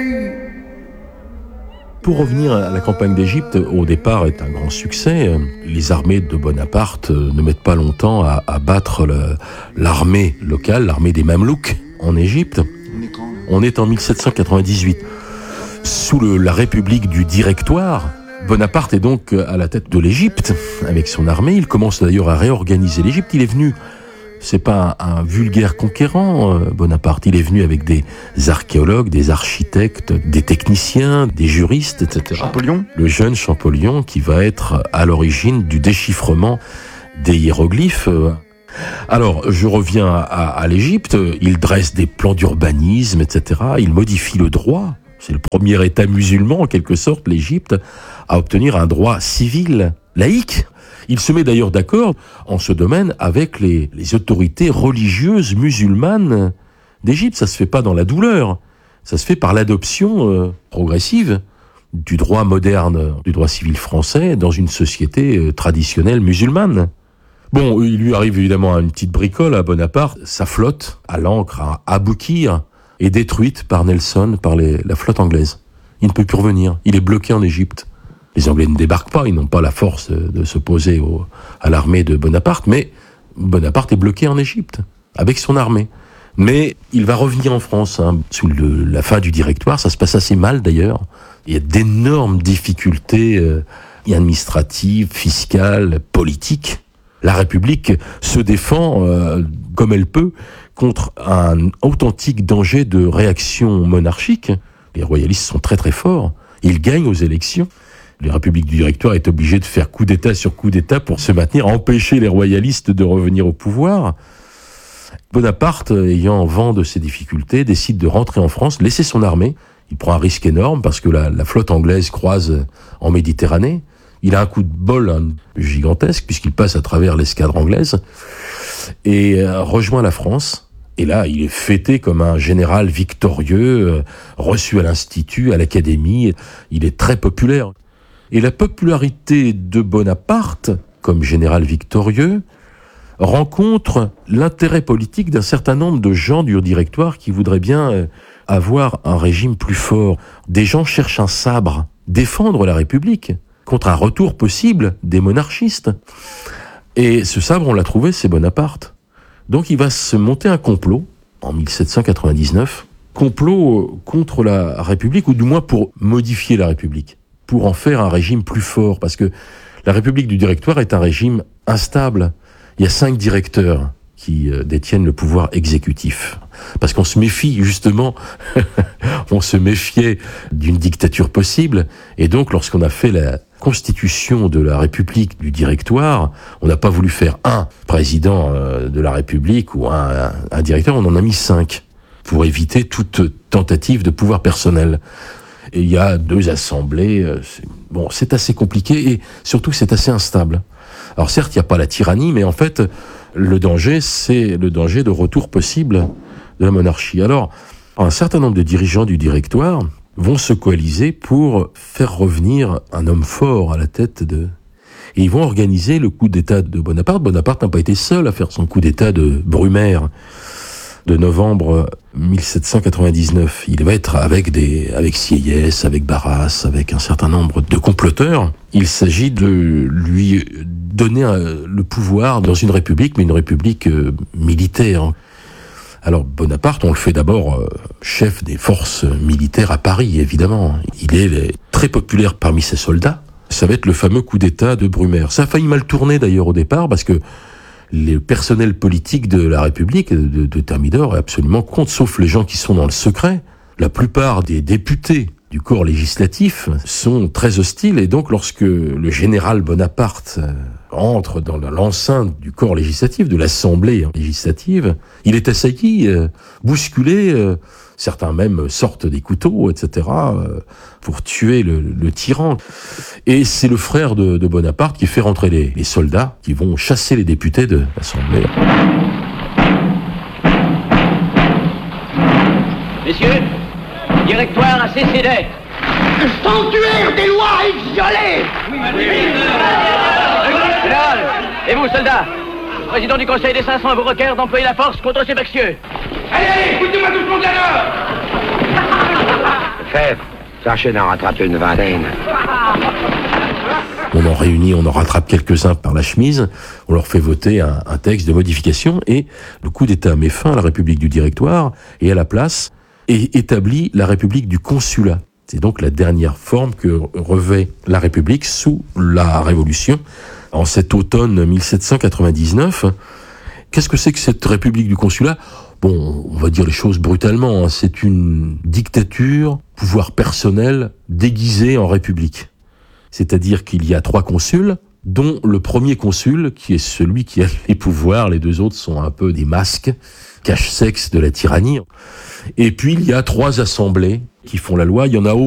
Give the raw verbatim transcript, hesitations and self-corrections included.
Pour revenir à la campagne d'Égypte, au départ est un grand succès. Les armées de Bonaparte ne mettent pas longtemps à, à battre le, l'armée locale, l'armée des Mamelouks en Égypte. On est en mille sept cent quatre-vingt-dix-huit. Sous le, la République du Directoire, Bonaparte est donc à la tête de l'Égypte avec son armée. Il commence d'ailleurs à réorganiser l'Égypte. Il est venu... C'est pas un, un vulgaire conquérant, euh, Bonaparte. Il est venu avec des archéologues, des architectes, des techniciens, des juristes, et cetera. Champollion. Le jeune Champollion qui va être à l'origine du déchiffrement des hiéroglyphes. Alors, je reviens à, à, à l'Égypte. Il dresse des plans d'urbanisme, et cetera. Il modifie le droit. C'est le premier État musulman, en quelque sorte, l'Égypte, à obtenir un droit civil, laïque. Il se met d'ailleurs d'accord en ce domaine avec les, les autorités religieuses musulmanes d'Égypte. Ça se fait pas dans la douleur, ça se fait par l'adoption euh, progressive du droit moderne, du droit civil français dans une société euh, traditionnelle musulmane. Bon, il lui arrive évidemment une petite bricole à Bonaparte. Sa flotte, à l'ancre à Aboukir, est détruite par Nelson, par les, la flotte anglaise. Il ne peut plus revenir, il est bloqué en Égypte. Les Anglais ne débarquent pas, ils n'ont pas la force de s'opposer au, à l'armée de Bonaparte, mais Bonaparte est bloqué en Égypte, avec son armée. Mais il va revenir en France, hein, sous le, la fin du Directoire, ça se passe assez mal d'ailleurs. Il y a d'énormes difficultés euh, administratives, fiscales, politiques. La République se défend euh, comme elle peut contre un authentique danger de réaction monarchique. Les royalistes sont très très forts, ils gagnent aux élections. La République du Directoire est obligée de faire coup d'État sur coup d'État pour se maintenir, empêcher les royalistes de revenir au pouvoir. Bonaparte, ayant vent de ces difficultés, décide de rentrer en France, laisser son armée. Il prend un risque énorme parce que la, la flotte anglaise croise en Méditerranée. Il a un coup de bol hein, gigantesque puisqu'il passe à travers l'escadre anglaise et euh, rejoint la France. Et là, il est fêté comme un général victorieux, euh, reçu à l'Institut, à l'Académie. Il est très populaire. Et la popularité de Bonaparte, comme général victorieux, rencontre l'intérêt politique d'un certain nombre de gens du Directoire qui voudraient bien avoir un régime plus fort. Des gens cherchent un sabre, défendre la République contre un retour possible des monarchistes. Et ce sabre, on l'a trouvé, c'est Bonaparte. Donc il va se monter un complot, en mille sept cent quatre-vingt-dix-neuf, complot contre la République, ou du moins pour modifier la République, pour en faire un régime plus fort, parce que la République du Directoire est un régime instable. Il y a cinq directeurs qui euh, détiennent le pouvoir exécutif. Parce qu'on se méfie, justement, on se méfiait d'une dictature possible, et donc lorsqu'on a fait la constitution de la République du Directoire, on n'a pas voulu faire un président euh, de la République ou un, un, un directeur, on en a mis cinq, pour éviter toute tentative de pouvoir personnel. Et il y a deux assemblées, euh, c'est, bon, c'est assez compliqué, et surtout c'est assez instable. Alors certes, il n'y a pas la tyrannie, mais en fait, le danger, c'est le danger de retour possible de la monarchie. Alors, un certain nombre de dirigeants du Directoire vont se coaliser pour faire revenir un homme fort à la tête de... Et ils vont organiser le coup d'État de Bonaparte. Bonaparte n'a pas été seul à faire son coup d'État de Brumaire de novembre mille sept cent quatre-vingt-dix-neuf. Il va être avec des, avec Sieyès, avec Barras, avec un certain nombre de comploteurs. Il s'agit de lui donner le pouvoir dans une république, mais une république euh, militaire. Alors Bonaparte, on le fait d'abord euh, chef des forces militaires à Paris, évidemment. Il est très populaire parmi ses soldats. Ça va être le fameux coup d'État de Brumaire. Ça a failli mal tourner d'ailleurs au départ, parce que le personnel politique de la République, de, de Thermidor, est absolument contre, sauf les gens qui sont dans le secret. La plupart des députés du corps législatif sont très hostiles, et donc lorsque le général Bonaparte entre dans l'enceinte du corps législatif, de l'Assemblée législative, il est assailli, bousculé, certains même sortent des couteaux, et cetera, pour tuer le, le tyran. Et c'est le frère de, de Bonaparte qui fait rentrer les, les soldats qui vont chasser les députés de l'Assemblée. Messieurs, le Directoire a cessé d'être. Sanctuaire des lois exviolées. Oui, oui, oui. Général, et vous, soldats, le président du Conseil des cinq cents vous requiert d'employer la force contre ces factieux. Allez, allez, foutez-moi tout le monde là-bas. Orfèvre, sachez d'en rattraper une vingtaine. On en réunit, on en rattrape quelques-uns par la chemise, on leur fait voter un, un texte de modification et le coup d'État met fin à la République du Directoire et à la place et établit la République du Consulat. C'est donc la dernière forme que revêt la République sous la Révolution en cet automne mille sept cent quatre-vingt-dix-neuf. Qu'est-ce que c'est que cette République du Consulat ? Bon, on va dire les choses brutalement, hein. C'est une dictature, pouvoir personnel déguisé en République. C'est-à-dire qu'il y a trois consuls, dont le premier consul, qui est celui qui a les pouvoirs, les deux autres sont un peu des masques, cache-sexe de la tyrannie. Et puis il y a trois assemblées qui font la loi, il y en a